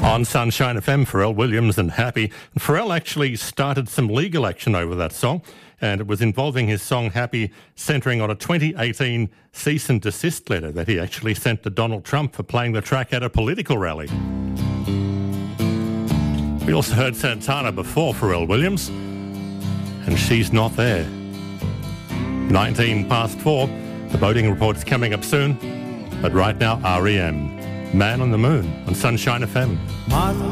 On Sunshine FM, Pharrell Williams and Happy. And Pharrell actually started some legal action over that song, and it was involving his song Happy, centring on a 2018 cease and desist letter that he actually sent to Donald Trump for playing the track at a political rally. We also heard Santana before Pharrell Williams, and She's Not There. 19 past 4. The voting report's coming up soon. But right now, R.E.M. Man on the Moon on Sunshine FM.